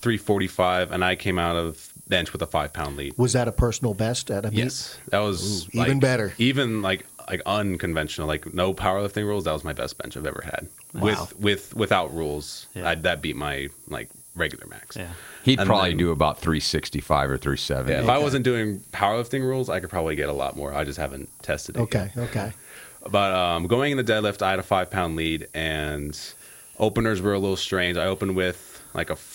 345, and I came out of bench with a 5-pound lead. Was that a personal best at a meet? Yes, that was even better. Even like unconventional, like no powerlifting rules. That was my best bench I've ever had. Wow. Without rules, Yeah. that beat my like regular max. Yeah. He'd And probably then- do about 365 or 370. Yeah, if I wasn't doing powerlifting rules, I could probably get a lot more. I just haven't tested it. Okay, yet. okay. But going in the deadlift, I had a 5-pound lead, and openers were a little strange. I opened with like a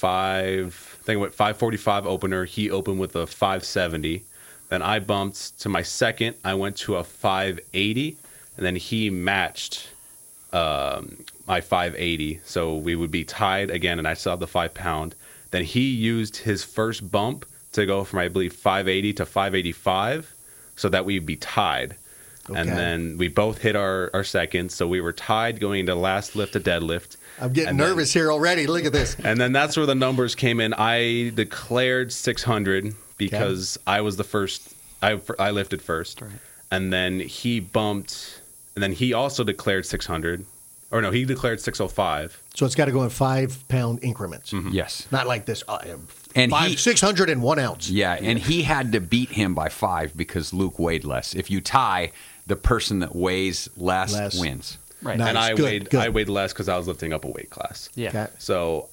545 opener. He opened with a 570. Then I bumped to my second. I went to a 580, and then he matched my 580. So we would be tied again, and I still had the 5-pound. Then he used his first bump to go from, I believe, 580 to 585, so that we'd be tied. Okay. And then we both hit our seconds, so we were tied going into last lift to deadlift. I'm getting And nervous here already. Look at this. And then that's where the numbers came in. I declared 600 because I was the first. I lifted first, Right. and then he bumped, and then he also declared 600. Or no, he declared 605. So it's got to go in 5-pound increments. Yes. Not like this. And 601 ounce. Yeah, and he had to beat him by 5 because Luke weighed less. If you tie, the person that weighs less wins. Right. Nice. And I Good. weighed less because I was lifting up a weight class. Yeah. Okay. So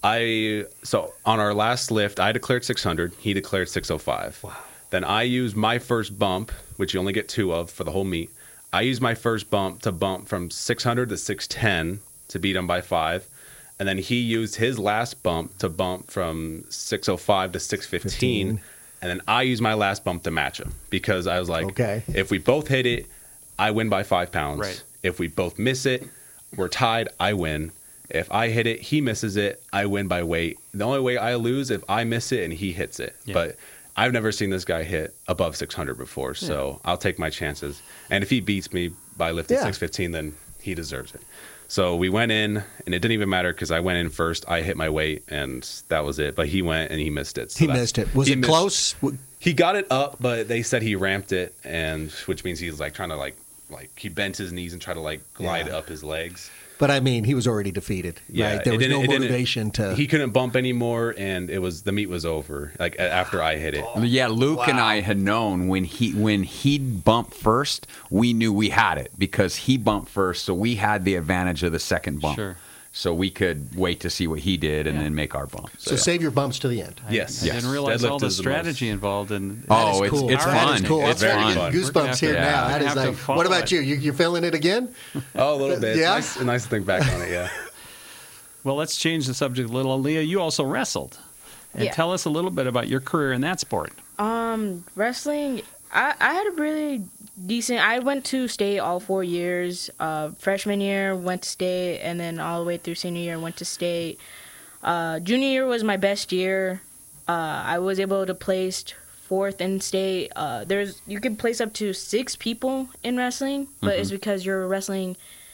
on our last lift, I declared 600. He declared 605. Wow. Then I used my first bump, which you only get 2 of for the whole meet. I used my first bump to bump from 600 to 610 to beat him by 5. And then he used his last bump to bump from 605 to 615. And then I used my last bump to match him because I was like, Okay. if we both hit it, I win by 5 pounds. Right. If we both miss it, we're tied, I win. If I hit it, he misses it, I win by weight. The only way I lose if I miss it and he hits it. Yeah. But I've never seen this guy hit above 600 before, so I'll take my chances. And if he beats me by lifting 615, then he deserves it. So we went in, and it didn't even matter because I went in first. I hit my weight, and that was it. But he went, and he missed it. So He missed it. Was he it missed- close? He got it up, but they said he ramped it, and which means he's like trying to like he bent his knees and tried to like glide Yeah. up his legs. But I mean, he was already defeated. Yeah, right? There was no it didn't- motivation to. He couldn't bump anymore, and the meet was over. Like after I hit it. Yeah, Luke and I had known when he'd bump first, we knew we had it because he bumped first, so we had the advantage of the second bump. Sure. So we could wait to see what he did and then make our bump. so save your bumps to the end. Yes. I didn't realize all Deadlift the is the strategy involved in. Oh, That is cool. it's That fun. is cool. It's I'm fun. getting goosebumps here Yeah. now. That I is have to like. follow What about it. you? You feeling it again? Oh, a little bit. Yeah? It's nice to think back on it. Yeah. Well, let's change the subject a little. Leah, you also wrestled. And Yeah. tell us a little bit about your career in that sport. Wrestling, I had a really decent. I went to state all 4 years. Freshman year went to state, and then all the way through senior year went to state. Junior year was my best year. I was able to place 4th in state. You can place up to 6 people in wrestling, but it's because you're wrestling.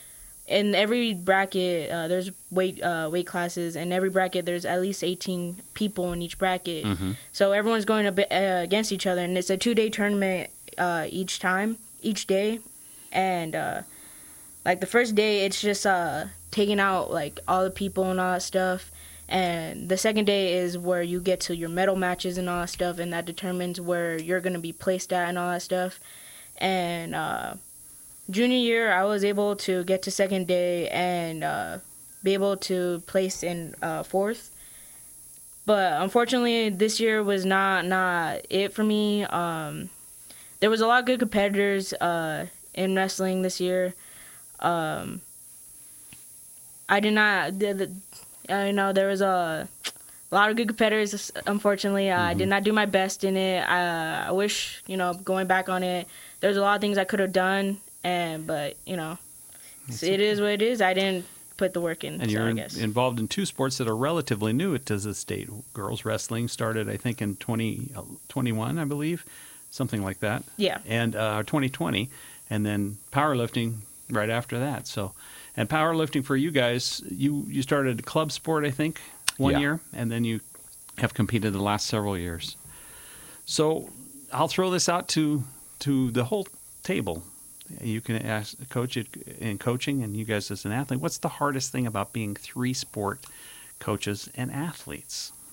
In every bracket, there's weight classes. In every bracket, there's at least 18 people in each bracket. So everyone's going against each other, and it's a 2-day tournament each day. And like the first day, it's just taking out like all the people and all that stuff. And the second day is where you get to your medal matches and all that stuff, and that determines where you're gonna be placed at and all that stuff. And junior year, I was able to get to second day and be able to place in 4th. But unfortunately, this year was not it for me. There was a lot of good competitors in wrestling this year. I did not. I know there was a lot of good competitors. Unfortunately, I did not do my best in it. I wish, going back on it, there's a lot of things I could have done. But it is what it is. I didn't put the work in. And so you're I guess. involved in 2 sports that are relatively new to the state. Girls wrestling started, I think, in 2021, I believe, something like that. Yeah. And 2020, and then powerlifting right after that. So, and powerlifting for you guys, you started a club sport, I think, one Yeah. year, and then you have competed the last several years. So I'll throw this out to the whole table. You can ask a coach in coaching, and you guys as an athlete, what's the hardest thing about being 3 sport coaches and athletes?